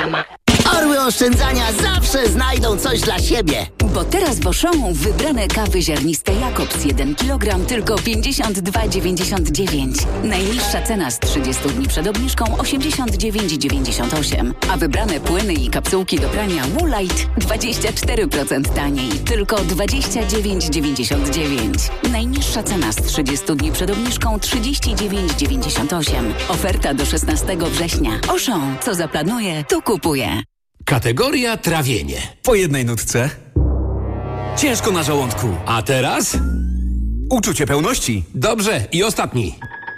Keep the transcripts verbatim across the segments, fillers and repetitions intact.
Reklama. Orły oszczędzania zawsze znajdą coś dla siebie. Bo teraz w Auchan wybrane kawy ziarniste Jakobs jeden kilogram tylko pięćdziesiąt dwa dziewięćdziesiąt dziewięć. Najniższa cena z trzydziestu dni przed obniżką osiemdziesiąt dziewięć dziewięćdziesiąt osiem. A wybrane płyny i kapsułki do prania Woolite dwadzieścia cztery procent taniej, tylko dwadzieścia dziewięć dziewięćdziesiąt dziewięć. Najniższa cena z trzydziestu dni przed obniżką trzydzieści dziewięć dziewięćdziesiąt osiem. Oferta do szesnastego września. Auchan, co zaplanuje, to kupuje. Kategoria trawienie. Po jednej nutce. Ciężko na żołądku. A teraz? Uczucie pełności. Dobrze, i ostatni.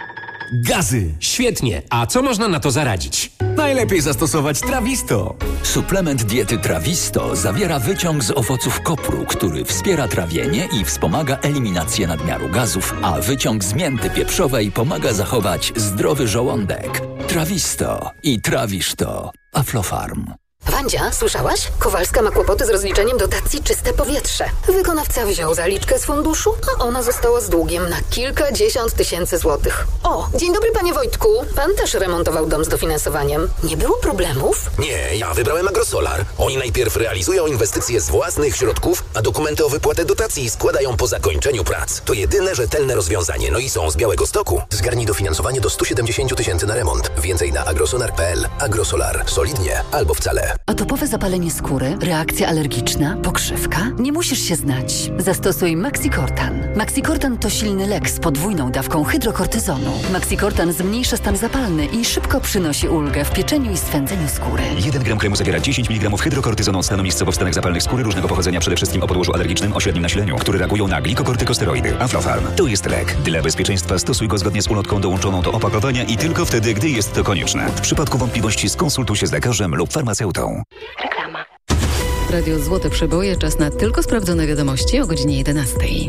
Gazy. Świetnie. A co można na to zaradzić? Najlepiej zastosować Trawisto. Suplement diety Trawisto zawiera wyciąg z owoców kopru, który wspiera trawienie i wspomaga eliminację nadmiaru gazów, a wyciąg z mięty pieprzowej pomaga zachować zdrowy żołądek. Trawisto i trawisz to. Aflofarm. Wandzia, słyszałaś? Kowalska ma kłopoty z rozliczeniem dotacji Czyste Powietrze. Wykonawca wziął zaliczkę z funduszu, a ona została z długiem na kilkadziesiąt tysięcy złotych. O, dzień dobry panie Wojtku. Pan też remontował dom z dofinansowaniem. Nie było problemów? Nie, ja wybrałem Agrosolar. Oni najpierw realizują inwestycje z własnych środków, a dokumenty o wypłatę dotacji składają po zakończeniu prac. To jedyne rzetelne rozwiązanie, no i są z Białegostoku. Zgarnij dofinansowanie do stu siedemdziesięciu tysięcy na remont. Więcej na agrosolar kropka p l. Agrosolar. Solidnie albo wcale. Atopowe zapalenie skóry, reakcja alergiczna, pokrzywka? Nie musisz się znać. Zastosuj Maxicortan. Maxicortan to silny lek z podwójną dawką hydrokortyzonu. Maxicortan zmniejsza stan zapalny i szybko przynosi ulgę w pieczeniu i swędzeniu skóry. jeden gram kremu zawiera dziesięć miligramów hydrokortyzonu stanowiskowo w stanach zapalnych skóry różnego pochodzenia, przede wszystkim o podłożu alergicznym o średnim nasileniu, które reagują na glikokortykosteroidy. Aflofarm. To jest lek. Dla bezpieczeństwa stosuj go zgodnie z ulotką dołączoną do opakowania i tylko wtedy, gdy jest to konieczne. W przypadku wątpliwości skonsultuj się z lekarzem lub farmaceutą. Reklama. Radio Złote Przeboje, czas na tylko sprawdzone wiadomości o godzinie jedenastej.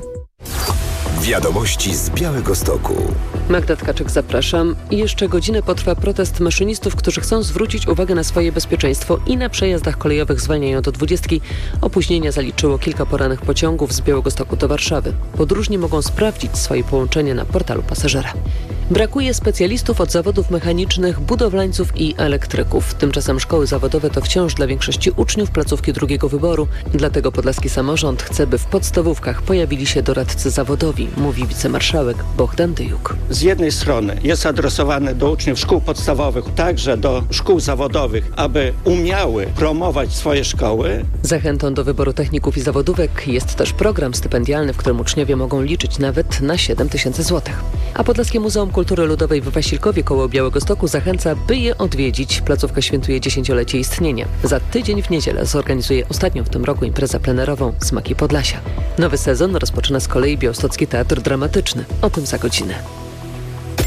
Wiadomości z Białegostoku. Magda Tkaczyk, zapraszam. I jeszcze godzinę potrwa protest maszynistów, którzy chcą zwrócić uwagę na swoje bezpieczeństwo i na przejazdach kolejowych zwalniają do dwudziestki. Opóźnienia zaliczyło kilka porannych pociągów z Białegostoku do Warszawy. Podróżni mogą sprawdzić swoje połączenie na portalu pasażera. Brakuje specjalistów od zawodów mechanicznych, budowlańców i elektryków. Tymczasem szkoły zawodowe to wciąż dla większości uczniów placówki drugiego wyboru. Dlatego podlaski samorząd chce, by w podstawówkach pojawili się doradcy zawodowi, mówi wicemarszałek Bohdan Dyjuk. Z jednej strony jest adresowane do uczniów szkół podstawowych, także do szkół zawodowych, aby umiały promować swoje szkoły. Zachętą do wyboru techników i zawodówek jest też program stypendialny, w którym uczniowie mogą liczyć nawet na siedem tysięcy złotych. A Podlaskie Muzeum Kultury Ludowej w Wasilkowie koło Białegostoku zachęca, by je odwiedzić. Placówka świętuje dziesięciolecie istnienia. Za tydzień w niedzielę zorganizuje ostatnią w tym roku imprezę plenerową Smaki Podlasia. Nowy sezon rozpoczyna z kolei Białostocki Teatr Dramatyczny. O tym za godzinę.